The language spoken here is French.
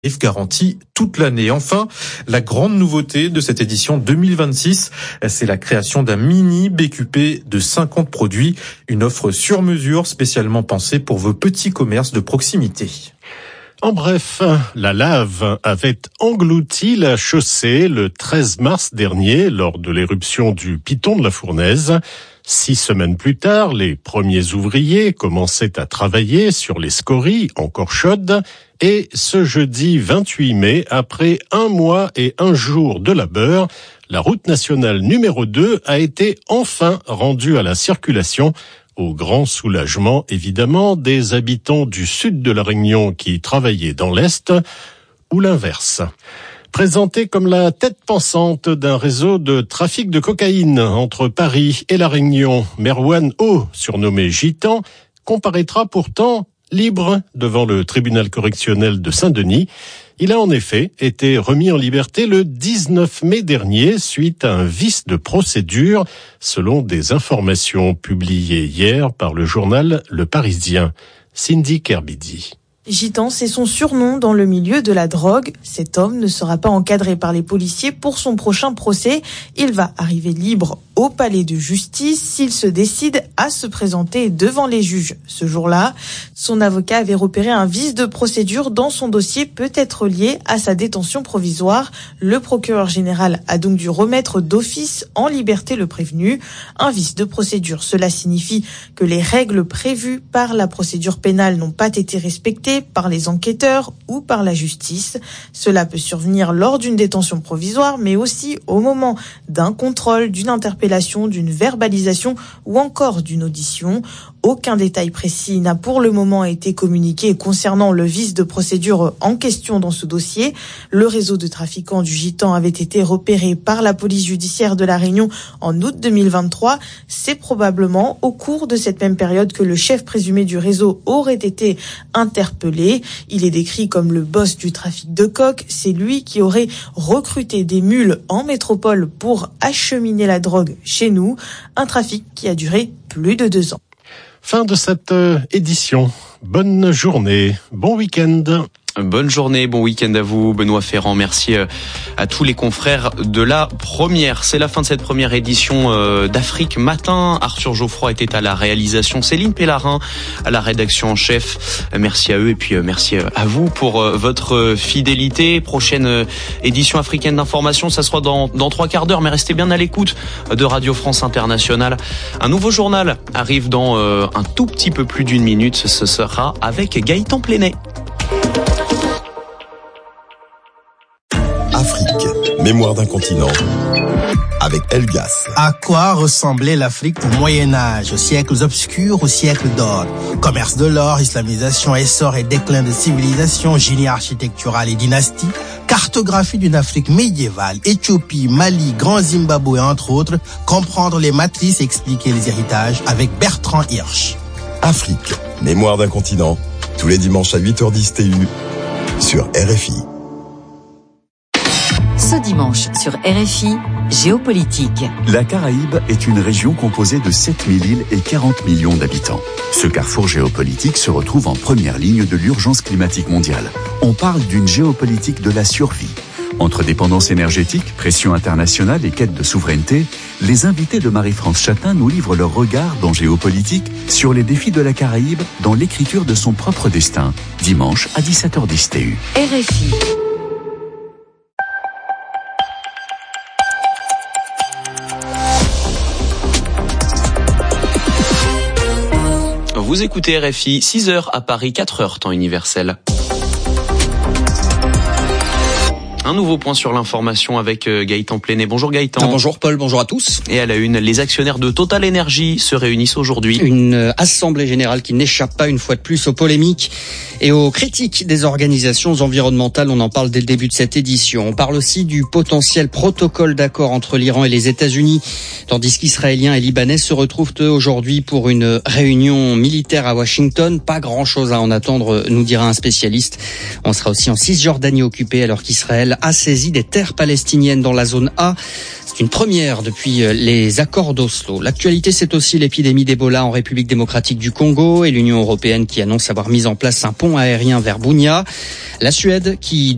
garantie toute l'année. Enfin, la grande nouveauté de cette édition 2026, c'est la création d'un mini BQP de 50 produits, une offre sur mesure spécialement pensée pour vos petits commerces de proximité. En bref, la lave avait englouti la chaussée le 13 mars dernier lors de l'éruption du Piton de la Fournaise. 6 semaines plus tard, les premiers ouvriers commençaient à travailler sur les scories encore chaudes et ce jeudi 28 mai, après 1 mois et 1 jour de labeur, la route nationale numéro 2 a été enfin rendue à la circulation, au grand soulagement évidemment des habitants du sud de la Réunion qui travaillaient dans l'Est, ou l'inverse. Présenté comme la tête pensante d'un réseau de trafic de cocaïne entre Paris et la Réunion, Merwan O, surnommé Gitan, comparaîtra pourtant libre devant le tribunal correctionnel de Saint-Denis. Il a en effet été remis en liberté le 19 mai dernier suite à un vice de procédure, selon des informations publiées hier par le journal Le Parisien. Cindy Kerbidi. Gitan, c'est son surnom dans le milieu de la drogue. Cet homme ne sera pas encadré par les policiers pour son prochain procès. Il va arriver libre au palais de justice s'il se décide à se présenter devant les juges. Ce jour-là, son avocat avait repéré un vice de procédure dans son dossier peut-être lié à sa détention provisoire. Le procureur général a donc dû remettre d'office en liberté le prévenu. Un vice de procédure, cela signifie que les règles prévues par la procédure pénale n'ont pas été respectées par les enquêteurs ou par la justice. Cela peut survenir lors d'une détention provisoire, mais aussi au moment d'un contrôle, d'une interpellation, d'une verbalisation ou encore d'une audition. Aucun détail précis n'a pour le moment été communiqué concernant le vice de procédure en question dans ce dossier. Le réseau de trafiquants du Gitan avait été repéré par la police judiciaire de la Réunion en août 2023. C'est probablement au cours de cette même période que le chef présumé du réseau aurait été interpellé. Il est décrit comme le boss du trafic de coke. C'est lui qui aurait recruté des mules en métropole pour acheminer la drogue chez nous. Un trafic qui a duré plus de 2 ans. Fin de cette édition. Bonne journée, bon week-end. Bonne journée, bon week-end à vous, Benoît Ferrand. Merci à tous les confrères de la première. C'est la fin de cette première édition d'Afrique Matin. Arthur Geoffroy était à la réalisation, Céline Pellarin à la rédaction en chef. Merci à eux et puis merci à vous pour votre fidélité. Prochaine édition africaine d'information, ça sera dans 3 quarts d'heure, mais restez bien à l'écoute de Radio France Internationale. Un nouveau journal arrive dans un tout petit peu plus d'1 minute. Ce sera avec Gaëtan Plenet. Afrique, mémoire d'un continent, avec Elgas. À quoi ressemblait l'Afrique au Moyen-Âge, aux siècles obscurs, aux siècles d'or? Commerce de l'or, islamisation, essor et déclin de civilisation, génie architectural et dynastie, cartographie d'une Afrique médiévale, Éthiopie, Mali, Grand Zimbabwe, entre autres, comprendre les matrices et expliquer les héritages avec Bertrand Hirsch. Afrique, mémoire d'un continent, tous les dimanches à 8h10 TU, sur RFI. Ce dimanche sur RFI, Géopolitique. La Caraïbe est une région composée de 7000 îles et 40 millions d'habitants. Ce carrefour géopolitique se retrouve en première ligne de l'urgence climatique mondiale. On parle d'une géopolitique de la survie. Entre dépendance énergétique, pression internationale et quête de souveraineté, les invités de Marie-France Chatin nous livrent leur regard dans Géopolitique sur les défis de la Caraïbe dans l'écriture de son propre destin. Dimanche à 17h10 TU. RFI. Vous écoutez RFI, 6h à Paris, 4h temps universel. Un nouveau point sur l'information avec Gaëtan Plenet. Bonjour Gaëtan. Bonjour Paul, bonjour à tous. Et à la une, les actionnaires de Total Energy se réunissent aujourd'hui. Une assemblée générale qui n'échappe pas une fois de plus aux polémiques et aux critiques des organisations environnementales. On en parle dès le début de cette édition. On parle aussi du potentiel protocole d'accord entre l'Iran et les États-Unis, tandis qu'Israéliens et Libanais se retrouvent eux aujourd'hui pour une réunion militaire à Washington. Pas grand-chose à en attendre, nous dira un spécialiste. On sera aussi en Cisjordanie occupée alors qu'Israël a saisi des terres palestiniennes dans la zone A. C'est une première depuis les accords d'Oslo. L'actualité, c'est aussi l'épidémie d'Ebola en République démocratique du Congo et l'Union européenne qui annonce avoir mis en place un pont aérien vers Bunia. La Suède qui